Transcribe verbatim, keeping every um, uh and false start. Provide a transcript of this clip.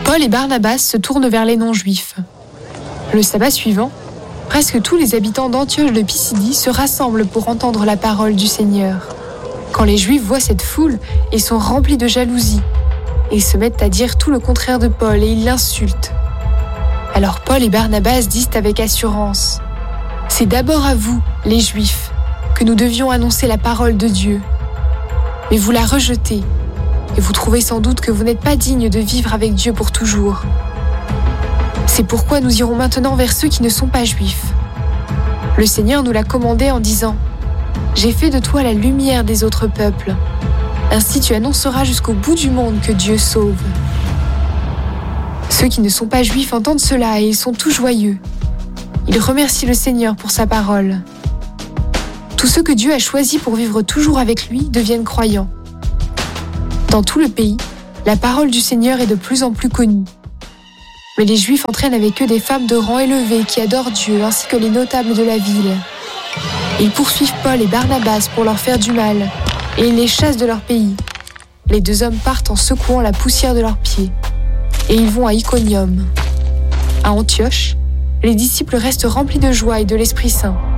Paul et Barnabas se tournent vers les non-juifs. Le sabbat suivant, presque tous les habitants d'Antioche de Pisidie se rassemblent pour entendre la parole du Seigneur. Quand les Juifs voient cette foule, ils sont remplis de jalousie. Ils se mettent à dire tout le contraire de Paul et ils l'insultent. Alors Paul et Barnabas disent avec assurance : « C'est d'abord à vous, les Juifs, que nous devions annoncer la parole de Dieu. Mais vous la rejetez, et vous trouvez sans doute que vous n'êtes pas dignes de vivre avec Dieu pour toujours. C'est pourquoi nous irons maintenant vers ceux qui ne sont pas Juifs. Le Seigneur nous l'a commandé en disant : « J'ai fait de toi la lumière des autres peuples. Ainsi tu annonceras jusqu'au bout du monde que Dieu sauve. » Ceux qui ne sont pas Juifs entendent cela et ils sont tous joyeux. Ils remercient le Seigneur pour sa parole. Tous ceux que Dieu a choisis pour vivre toujours avec lui deviennent croyants. Dans tout le pays, la parole du Seigneur est de plus en plus connue. Mais les Juifs entraînent avec eux des femmes de rang élevé qui adorent Dieu ainsi que les notables de la ville. Ils poursuivent Paul et Barnabas pour leur faire du mal et ils les chassent de leur pays. Les deux hommes partent en secouant la poussière de leurs pieds et ils vont à Iconium. À Antioche, les disciples restent remplis de joie et de l'Esprit Saint.